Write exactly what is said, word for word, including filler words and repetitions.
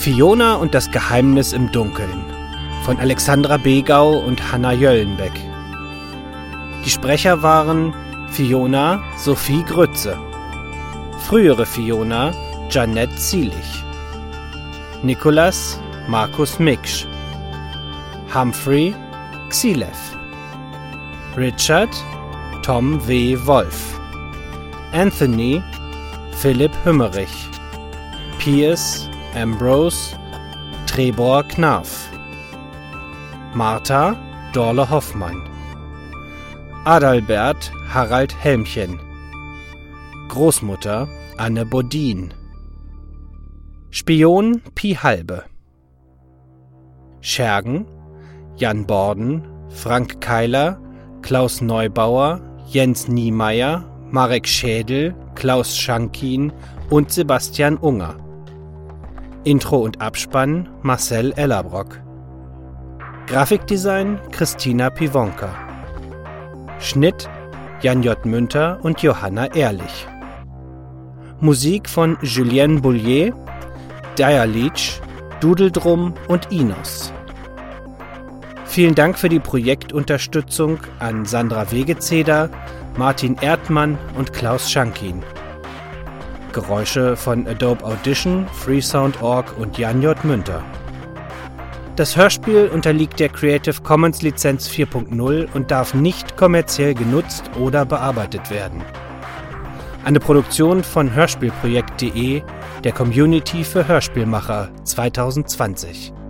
Fiona und das Geheimnis im Dunkeln von Alexandra Begau und Hanna Jöllenbeck. Die Sprecher waren Fiona Sophie Grütze, frühere Fiona Janette Zielich, Nicholas Markus Miksch, Humphrey Xilev, Richard Tom W. Wolf, Anthony Philipp Hümmerich, Piers Ambrose Trebor Knarf, Martha Dorle Hoffmann, Adalbert Harald Helmchen, Großmutter Anne Bodin, Spion Pi Halbe, Schergen Jan Borden, Frank Keiler, Klaus Neubauer, Jens Niemeyer, Marek Schädel, Klaus Schankin und Sebastian Unger. Intro und Abspann Marcel Ellerbrock. Grafikdesign Christina Pivonka. Schnitt Jan J. Münter und Johanna Ehrlich. Musik von Julien Boulier, Dire Leech, Dudeldrum und Inos. Vielen Dank für die Projektunterstützung an Sandra Wegezeder, Martin Erdmann und Klaus Schankin. Geräusche von Adobe Audition, Freesound Punkt org und Jan J. Münter. Das Hörspiel unterliegt der Creative Commons Lizenz vier Punkt null und darf nicht kommerziell genutzt oder bearbeitet werden. Eine Produktion von hörspielprojekt punkt de, der Community für Hörspielmacher zwanzig zwanzig.